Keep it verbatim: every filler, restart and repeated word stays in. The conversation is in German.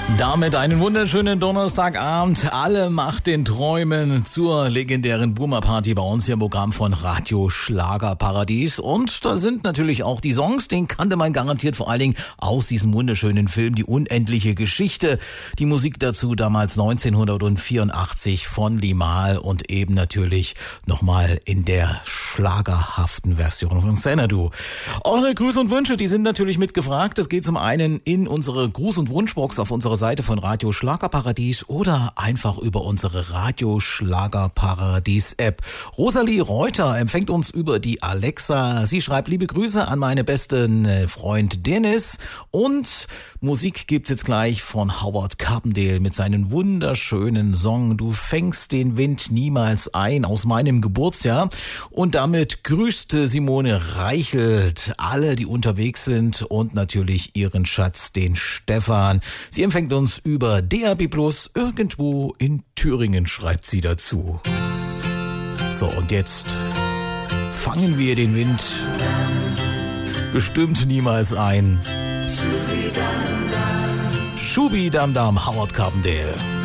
Damit einen wunderschönen Donnerstagabend. Alle Macht den Träumen zur legendären Boomer Party bei uns hier im Programm von Radio Schlagerparadies. Und da sind natürlich auch die Songs, den kannte man garantiert vor allen Dingen aus diesem wunderschönen Film Die unendliche Geschichte. Die Musik dazu damals neunzehnhundertvierundachtzig von Limahl und eben natürlich nochmal in der schlagerhaften Version von Xanadu. Eure Grüße und Wünsche, die sind natürlich mitgefragt. Es geht zum einen in unsere Gruß- und Wunschbox auf unserer Seite von Radio Schlagerparadies oder einfach über unsere Radio Schlagerparadies App. Rosalie Reuter empfängt uns über die Alexa. Sie schreibt liebe Grüße an meine besten Freund Dennis und Musik gibt's jetzt gleich von Howard Carpendale mit seinem wunderschönen Song Du fängst den Wind niemals ein aus meinem Geburtsjahr und damit grüßt Simone Reichelt alle, die unterwegs sind und natürlich ihren Schatz, den Stefan. Sie empfängt uns über D A B plus, irgendwo in Thüringen, schreibt sie dazu. So, und jetzt fangen wir den Wind bestimmt niemals ein. Schubi Dam Dam, Howard Carpendale.